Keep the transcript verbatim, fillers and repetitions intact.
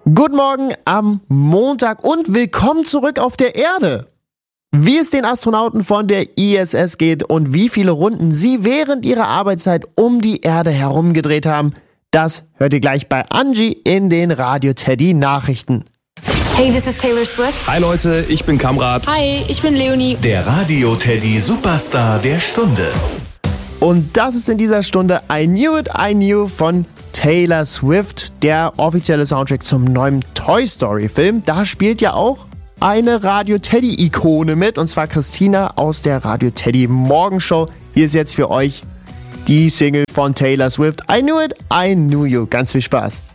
Guten Morgen am Montag und willkommen zurück auf der Erde. Wie es den Astronauten von der I S S geht und wie viele Runden sie während ihrer Arbeitszeit um die Erde herumgedreht haben, das hört ihr gleich bei Angie in den Radio Teddy Nachrichten. Hey, this is Taylor Swift. Hi Leute, ich bin Kamrat. Hi, ich bin Leonie. Der Radio Teddy Superstar der Stunde. Und das ist in dieser Stunde I Knew It, I Knew von Taylor Swift, der offizielle Soundtrack zum neuen Toy Story Film. Da spielt ja auch eine Radio Teddy Ikone mit, und zwar Christina aus der Radio Teddy Morgenshow. Hier ist jetzt für euch die Single von Taylor Swift, I Knew It, I Knew You. Ganz viel Spaß.